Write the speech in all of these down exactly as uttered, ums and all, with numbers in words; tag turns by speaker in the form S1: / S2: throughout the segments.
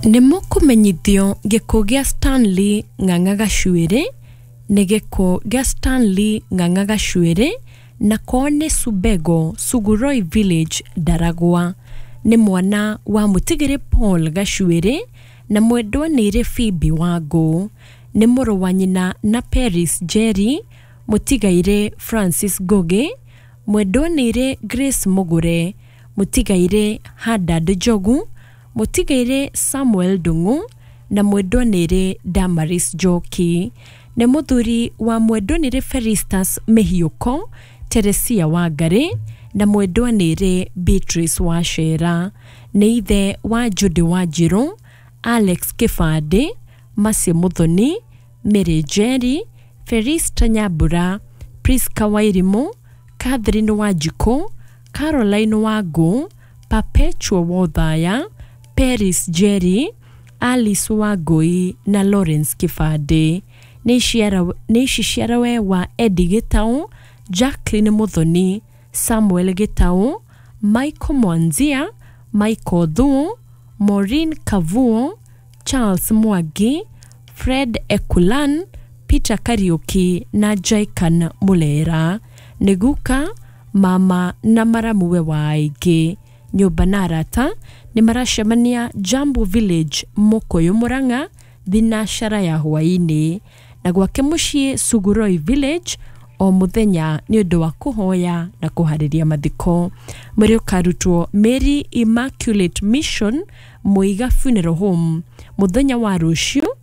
S1: Nimo kumenyithio giko gia Stanley Ng'ang'a Gachuire ni giko gia Stanley Ng'ang'a Gachuire na kone Subego Suguroi Village Daragwa ni mwana wa mutigire Paul Gachuire na mwendwa nire Phoebe Wago ni muru wa nyina na Paris Jerry mutigaire Francis Goge mwendwa nire Grace Mugure mutigaire Hadad Jogu mutigaire Samuel Dungu na mwendwa nire Damaris Joki ne muthuri wa mwendwa nire Feristas Mehiuko Teresia Wangari na mwendwa nire Beatrice Wachera ni ithe wa Judy Wanjiru Alex Kifade Masi Muthoni Mary Jerry Ferista Nyambura Priska Wairimu Catherine Wanjiko Caroline Wagu Perpetua Wothaya Paris Jerry Alice Wagoi na Lawrence Kifade ni shisharawe wa Eddie Gitau Jacqueline Muthoni Samuel Gitau Michael Mwanzia Michael Thuo Maureen Kavuo Charles Mwagi Fred Ekulan Peter Kariuki na Jaikan Mulera Neguka mama na maramuwe wa aige nyumba na arata ni maracemania Jambo Village Mukoyo Murang'a thinashara ya hwaini na gwake mucii Suguroi Village o muthenya ni undu wa kuhoya na kuhariria mathiko muri ukarutwo Mary Immaculate Mission Muiga Funeral Home muthenya wa rucio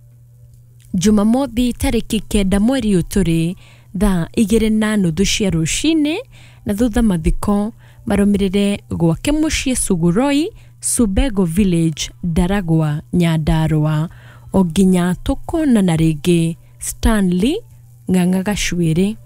S1: Jumamothi tariki kenda mweri uturi thaa igiri na nuthu cia rucini na thutha mathiko marumirire gwake mucii Suguroi Subego Village Daragwa Nyandarua o nginya tukona na ringi Stanley Ng'ang'a Gachuire.